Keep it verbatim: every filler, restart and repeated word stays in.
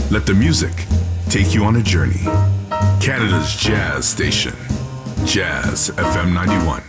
Let the music take you on a journey. Canada's jazz station. Jazz F M ninety-one.